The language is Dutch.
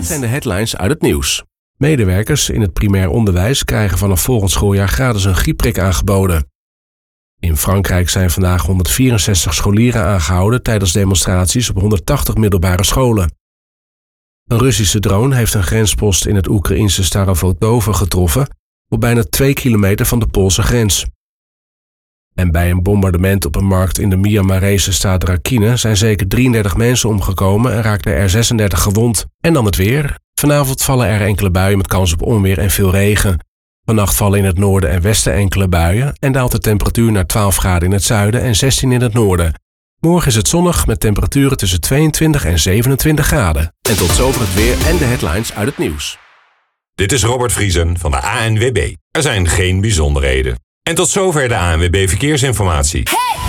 zijn de headlines uit het nieuws. Medewerkers in het primair onderwijs krijgen vanaf volgend schooljaar gratis een griepprik aangeboden. In Frankrijk zijn vandaag 164 scholieren aangehouden tijdens demonstraties op 180 middelbare scholen. Een Russische drone heeft een grenspost in het Oekraïnse Starovotovo getroffen, op bijna 2 kilometer van de Poolse grens. En bij een bombardement op een markt in de Myanmarese staat Rakhine zijn zeker 33 mensen omgekomen en raakten er 36 gewond. En dan het weer. Vanavond vallen er enkele buien met kans op onweer en veel regen. Vannacht vallen in het noorden en westen enkele buien en daalt de temperatuur naar 12 graden in het zuiden en 16 in het noorden. Morgen is het zonnig met temperaturen tussen 22 en 27 graden. En tot zover het weer en de headlines uit het nieuws. Dit is Robert Vriesen van de ANWB. Er zijn geen bijzonderheden. En tot zover de ANWB Verkeersinformatie.